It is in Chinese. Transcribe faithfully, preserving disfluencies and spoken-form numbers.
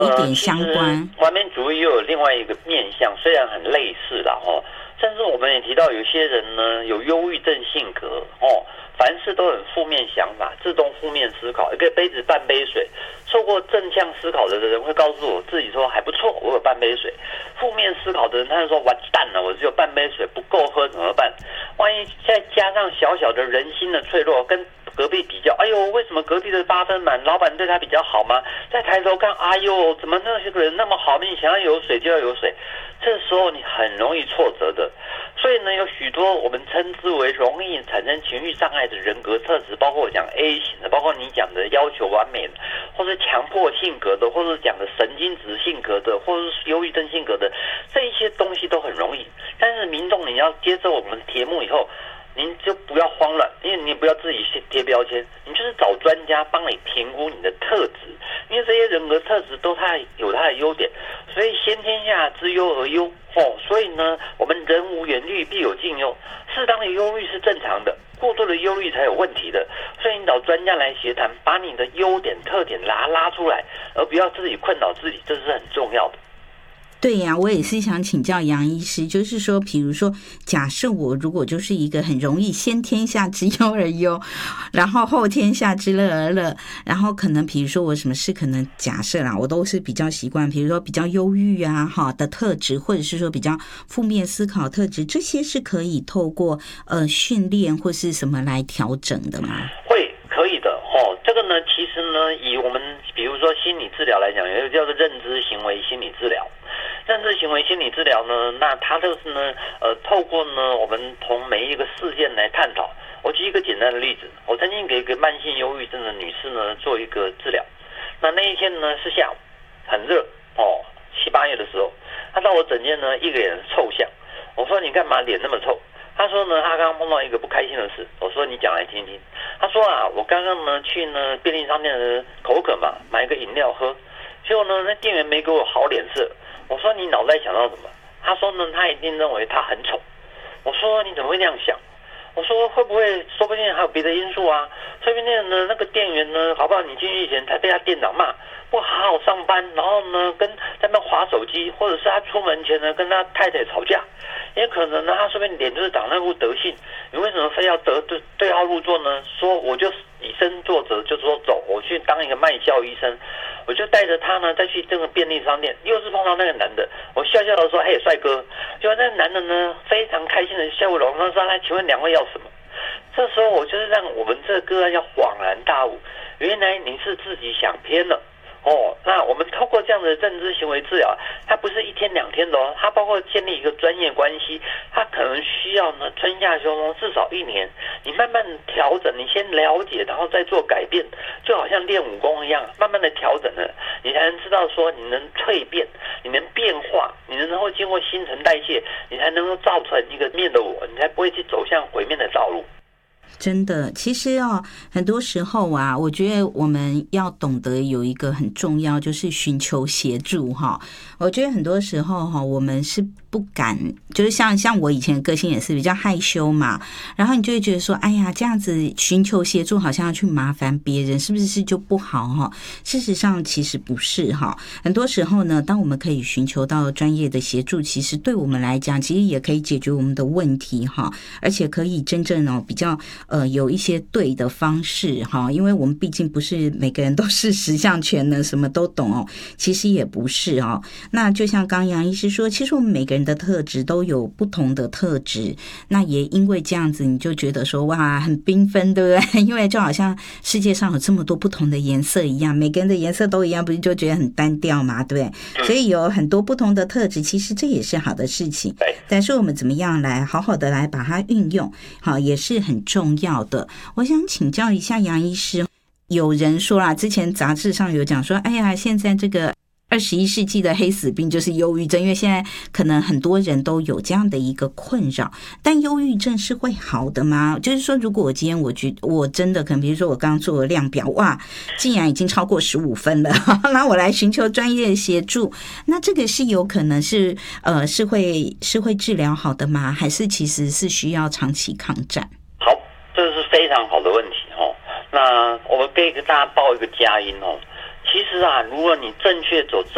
一点相关。 呃、完美主义又有另外一个面向，虽然很类似啦哦，甚至我们也提到有些人呢有忧郁症性格哦，凡事都很负面想法，自动负面思考。一个杯子半杯水，受过正向思考的人会告诉我自己说还不错，我有半杯水。负面思考的人他就说完蛋了，我只有半杯水不够喝怎么办？万一再加上小小的人心的脆弱，跟隔壁比较，哎呦，为什么隔壁的八分满，老板对他比较好吗？再抬头看，哎呦，怎么那些个人那么好命，想要有水就要有水，这时候你很容易挫折的。所以呢，有许多我们称之为容易产生情绪障碍的人格特质，包括我讲 A 型的，包括你讲的要求完美的，或者强迫性格的，或者讲的神经质性格的，或者是忧郁症性格的，这一些东西都很容易。但是民众你要接受我们题目以后，您就不要慌乱，因为你不要自己贴标签，你就是找专家帮你评估你的特质，因为这些人格特质都它有它的优点，所以先天下之忧而忧哦。所以呢，我们人无远虑，必有近忧，适当的忧郁是正常的，过度的忧郁才有问题的。所以你找专家来协谈，把你的优点特点拉拉出来，而不要自己困扰自己，这是很重要的。 对呀、啊，我也是想请教杨医师，就是说，比如说，假设我如果就是一个很容易先天下之忧而忧，然后后天下之乐而乐，然后可能比如说我什么事，可能假设啦，我都是比较习惯，比如说比较忧郁啊，哈的特质，或者是说比较负面思考特质，这些是可以透过呃训练或是什么来调整的吗？ 会，可以的哦。这个呢，其实呢，以我们比如说心理治疗来讲，有一个叫做认知行为心理治疗。认知行为心理治疗呢，那它就是呢，呃，透过呢，我们从每一个事件来探讨。我举一个简单的例子，我曾经给一个慢性忧郁症的女士呢做一个治疗。那那一天呢是下午，很热哦，七八月的时候，她到我诊间呢，一个人臭相。我说你干嘛脸那么臭？她说呢，她刚刚碰到一个不开心的事。我说你讲来听听。她说啊，我刚刚呢去呢便利商店的口渴嘛，买一个饮料喝，结果呢那店员没给我好脸色。我说你脑袋想到什么？他说呢，他一定认为他很丑。我说你怎么会那样想？我说会不会说不定还有别的因素啊？说不定呢那个店员呢，好不好？你进去以前才被他店长骂，不好好上班，然后呢跟在那滑手机，或者是他出门前呢跟他太太吵架，也可能呢他说不定脸就是长那副德性。你为什么非要得对对号入座呢？说我就以身作则，就说走，我去当一个卖笑医生。我就带着他呢，再去这个便利商店，又是碰到那个男的，我笑笑的说：“嘿，帅哥！”结果那个男的呢，非常开心的笑容，他说：“来，请问两位要什么？”这时候我就是让我们这个个案要恍然大悟，原来你是自己想偏了。哦，那我们透过这样的认知行为治疗，它不是一天两天的哦，它包括建立一个专业关系，它可能需要呢春夏秋冬至少一年，你慢慢调整，你先了解，然后再做改变，就好像练武功一样，慢慢的调整了，你才能知道说你能蜕变，你能变化，你能够经过新陈代谢，你才能够造成一个面的我，你才不会去走向毁灭的道路。 真的，其实哦，很多时候啊，我觉得我们要懂得有一个很重要，就是寻求协助哈。我觉得很多时候哈，我们是不敢，就是像像我以前的个性也是比较害羞嘛，然后你就会觉得说，哎呀，这样子寻求协助好像要去麻烦别人，是不是就不好哈？事实上其实不是哈，很多时候呢，当我们可以寻求到专业的协助，其实对我们来讲，其实也可以解决我们的问题哈，而且可以真正哦比较。呃，有一些对的方式哈，因为我们毕竟不是每个人都是十项全能，什么都懂哦，其实也不是哦。那就像刚杨医师说，其实我们每个人的特质都有不同的特质，那也因为这样子，你就觉得说哇，很缤纷，对不对？因为就好像世界上有这么多不同的颜色一样，每个人的颜色都一样，不是就觉得很单调嘛，对不对？所以有很多不同的特质，其实这也是好的事情。但是我们怎么样来好好的来把它运用，好也是很重要。要的，我想请教一下杨医师，有人说啦，之前杂志上有讲说，哎呀，现在这个二十一世纪的黑死病就是忧郁症，因为现在可能很多人都有这样的一个困扰，但忧郁症是会好的吗？就是说，如果我今天我觉我真的可能，比如说我刚刚做了量表，哇，竟然已经超过十五分了，那我来寻求专业协助，那这个是有可能是呃是会是会治疗好的吗？还是其实是需要长期抗战？ 这是非常好的问题哦。那我们可以给大家报一个佳音哦。其实啊，如果你正确走